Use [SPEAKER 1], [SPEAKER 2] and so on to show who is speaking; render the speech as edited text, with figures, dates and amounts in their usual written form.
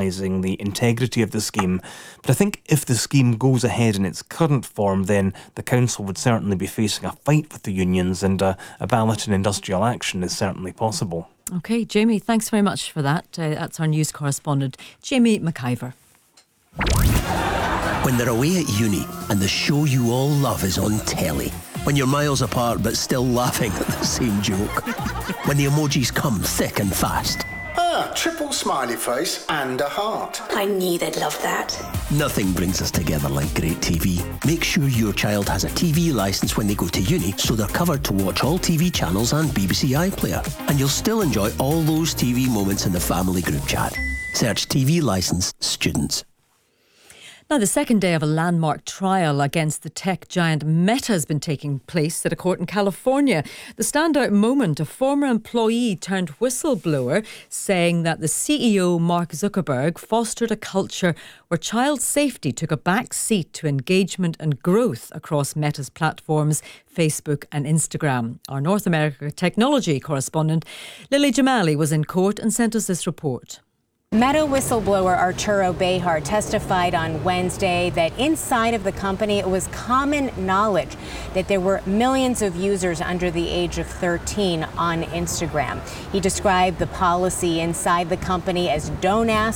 [SPEAKER 1] compromising the integrity of the scheme. But I think if the scheme goes ahead in its current form, then the council would certainly be facing a fight with the unions, and a ballot in industrial action is certainly possible.
[SPEAKER 2] OK, Jamie, thanks very much for that. That's our news correspondent, Jamie McIver.
[SPEAKER 3] When they're away at uni and the show you all love is on telly. When you're miles apart but still laughing at the same joke. When the emojis come thick and fast.
[SPEAKER 4] Triple smiley face and a heart.
[SPEAKER 5] I knew they'd love that.
[SPEAKER 3] Nothing brings us together like great TV. Make sure your child has a TV licence when they go to uni, so they're covered to watch all TV channels and BBC iPlayer. And you'll still enjoy all those TV moments in the family group chat. Search TV licence students.
[SPEAKER 2] Now, the second day of a landmark trial against the tech giant Meta has been taking place at a court in California. The standout moment, a former employee turned whistleblower saying that the CEO, Mark Zuckerberg, fostered a culture where child safety took a back seat to engagement and growth across Meta's platforms, Facebook and Instagram. Our North America technology correspondent, Lily Jamali, was in court and sent us this report.
[SPEAKER 6] Meta whistleblower Arturo Bejar testified on Wednesday that inside of the company it was common knowledge that there were millions of users under the age of 13 on Instagram. He described the policy inside the company as don't ask,